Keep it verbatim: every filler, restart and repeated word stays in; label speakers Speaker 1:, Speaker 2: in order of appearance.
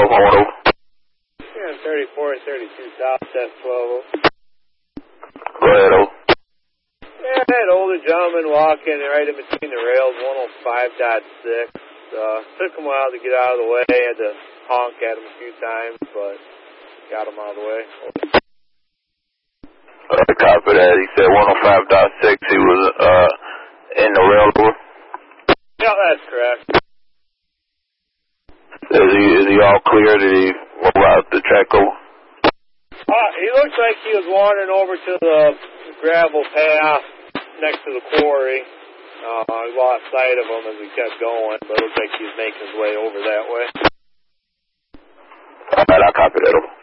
Speaker 1: Moto.
Speaker 2: Yeah, thirty-four and thirty-two South, that's twelve.
Speaker 1: Go ahead, oh.
Speaker 2: Yeah, I had older gentleman walking right in between the rails, one oh five point six. Uh, took him a while to get out of the way. Had to honk at him a few times, but got him out of the way.
Speaker 1: Uh, copy that. He said one oh five point six. He was uh in the rail door.
Speaker 2: Yeah, that's correct.
Speaker 1: Is he, is he all clear? Did he roll out the track over?
Speaker 2: Uh, he looks like he was wandering over to the gravel path next to the quarry. Uh, I lost sight of him as we kept going, but it looks like he was making his way over that way.
Speaker 1: All right, I'll copy that over.